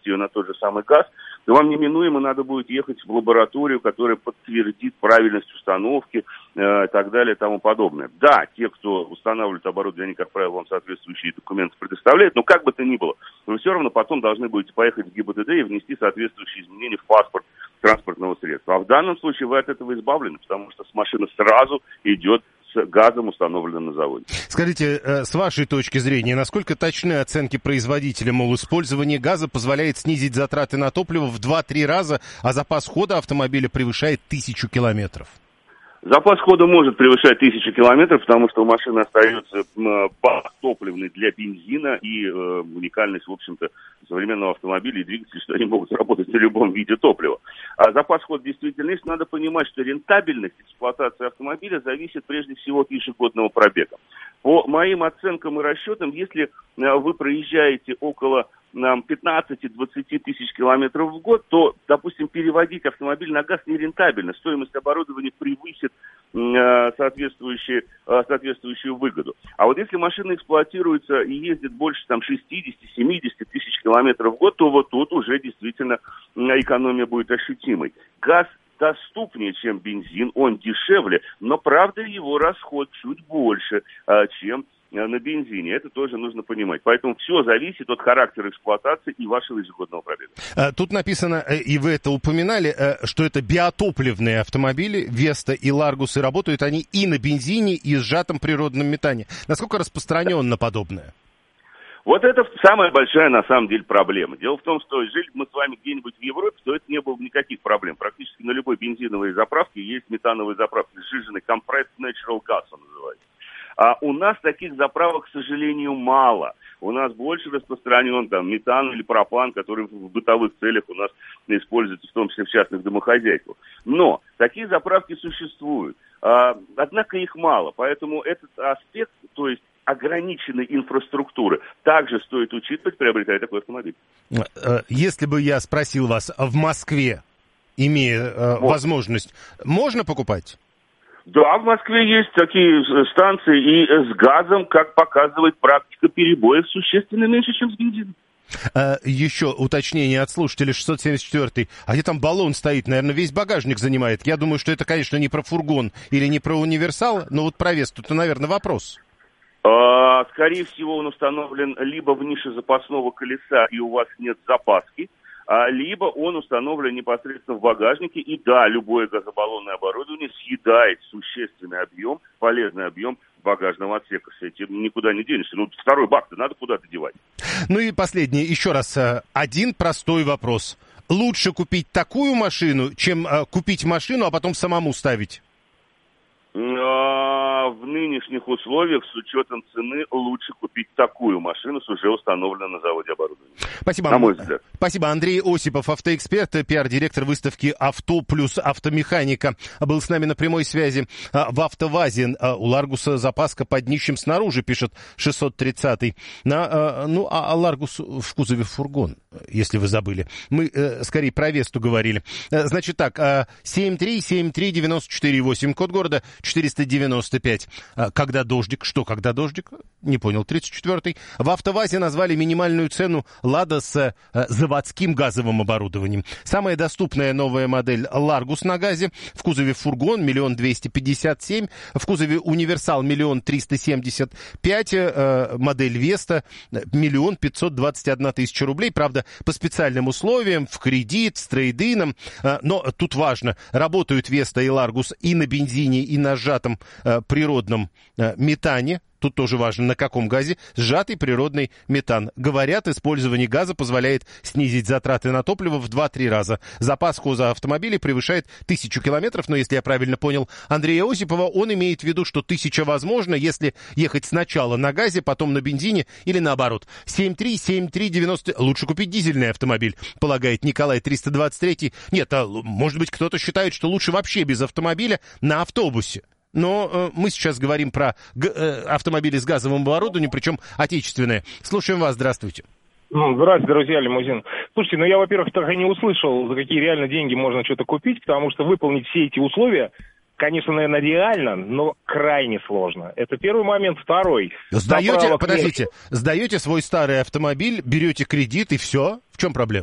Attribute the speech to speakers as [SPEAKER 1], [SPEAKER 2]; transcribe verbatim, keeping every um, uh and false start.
[SPEAKER 1] перевести ее на тот же самый газ, то вам неминуемо надо будет ехать в лабораторию, которая подтвердит правильность установки э, и так далее и тому подобное. Да, те, кто устанавливает оборудование, они, как правило, вам соответствующие документы предоставляют, но как бы то ни было, вы все равно потом должны будете поехать в ГИБДД и внести соответствующие изменения в паспорт транспортного средства. А в данном случае вы от этого избавлены, потому что с машины сразу идет с газом, установленным на заводе.
[SPEAKER 2] Скажите, с вашей точки зрения, насколько точны оценки производителя, мол, использование газа позволяет снизить затраты на топливо в два-три раза, а запас хода автомобиля превышает тысячу километров?
[SPEAKER 1] Запас хода может превышать тысячу километров, потому что у машины остается бак топливный для бензина и э, уникальность, в общем-то, современного автомобиля и двигателя, что они могут работать на любом виде топлива. А запас хода действительно есть. Надо понимать, что рентабельность эксплуатации автомобиля зависит прежде всего от ежегодного пробега. По моим оценкам и расчетам, если вы проезжаете около пятнадцать-двадцать тысяч километров в год, то, допустим, переводить автомобиль на газ нерентабельно. Стоимость оборудования превысит э, соответствующую, э, соответствующую выгоду. А вот если машина эксплуатируется и ездит больше там, шестьдесят-семьдесят тысяч километров в год, то вот тут уже действительно экономия будет ощутимой. Газ доступнее, чем бензин, он дешевле, но, правда, его расход чуть больше, э, чем на бензине. Это тоже нужно понимать. Поэтому все зависит от характера эксплуатации и вашего ежегодного пробега.
[SPEAKER 2] Тут написано, и вы это упоминали, что это биотопливные автомобили, Веста и Ларгус, и работают они и на бензине, и сжатом природном метане. Насколько распространенно подобное?
[SPEAKER 1] Вот это самая большая, на самом деле, проблема. Дело в том, что жили мы с вами где-нибудь в Европе, то это не было никаких проблем. Практически на любой бензиновой заправке есть метановые заправки, сжиженный compressed natural gas он называется. А у нас таких заправок, к сожалению, мало. У нас больше распространен там метан или пропан, который в бытовых целях у нас используется, в том числе в частных домохозяйствах. Но такие заправки существуют. А, однако их мало. Поэтому этот аспект, то есть ограниченной инфраструктуры, также стоит учитывать, приобретая такой автомобиль.
[SPEAKER 2] Если бы я спросил вас, в Москве, имея вот. возможность, можно покупать?
[SPEAKER 1] Да, в Москве есть такие станции, и с газом, как показывает практика, перебоев существенно меньше, чем с бензином.
[SPEAKER 2] А, еще уточнение от слушателя шестьсот семьдесят четыре. А где там баллон стоит? Наверное, весь багажник занимает. Я думаю, что это, конечно, не про фургон или не про универсал, но вот про Весту, это, наверное, вопрос.
[SPEAKER 1] А, скорее всего, он установлен либо в нише запасного колеса, и у вас нет запаски, а, либо он установлен непосредственно в багажнике, и да, любое газобаллонное оборудование съедает существенный объем, полезный объем багажного отсека. С этим никуда не денешься. Ну, второй бак-то надо куда-то девать.
[SPEAKER 2] Ну и последнее, еще раз, один простой вопрос. Лучше купить такую машину, чем а, купить машину, а потом самому ставить?
[SPEAKER 1] В нынешних условиях, с учетом цены, лучше купить такую машину с уже установленным на заводе оборудованием.
[SPEAKER 2] Спасибо.
[SPEAKER 1] На мой взгляд.
[SPEAKER 2] Спасибо. Андрей Осипов, автоэксперт, пиар-директор выставки «Авто плюс автомеханика», был с нами на прямой связи. В АвтоВАЗе у Ларгуса запаска под днищем снаружи, пишет шестьсот тридцатый. На, ну, а Ларгус в кузове фургон, если вы забыли. Мы скорее про Весту говорили. Значит так, семь три семь три девять четыре восемь, код города четыреста девяносто пять. Когда дождик? Что, когда дождик? Не понял. тридцать четвёртый. В АвтоВАЗе назвали минимальную цену «Лада» с э, заводским газовым оборудованием. Самая доступная новая модель «Ларгус» на газе. В кузове фургон миллион двести пятьдесят семь. В кузове универсал миллион триста семьдесят пять. Э, модель «Веста» миллион пятьсот двадцать одна тысяча рублей. Правда, по специальным условиям, в кредит, с трейд-ином. Э, но тут важно, работают «Веста» и «Ларгус» и на бензине, и на сжатом э, природном э, метане. Тут тоже важно, на каком газе. Сжатый природный метан. Говорят, использование газа позволяет снизить затраты на топливо в два-три раза. Запас хода автомобиля превышает тысячу километров, но если я правильно понял Андрея Осипова, он имеет в виду, что тысяча возможно, если ехать сначала на газе, потом на бензине или наоборот. семь три семь три девяносто... Лучше купить дизельный автомобиль, полагает Николай триста двадцать три. Нет, а, может быть, кто-то считает, что лучше вообще без автомобиля на автобусе. Но э, мы сейчас говорим про г- э, автомобили с газовым оборудованием, причем отечественные. Слушаем вас, здравствуйте.
[SPEAKER 3] Ну, здравствуйте, друзья, лимузин. Слушайте, ну я, во-первых, так и не услышал, за какие реально деньги можно что-то купить, потому что выполнить все эти условия, конечно, наверное, реально, но крайне сложно. Это первый момент. Второй.
[SPEAKER 2] Сдаете, подождите, сдаете свой старый автомобиль, берете кредит и все? В чем проблема?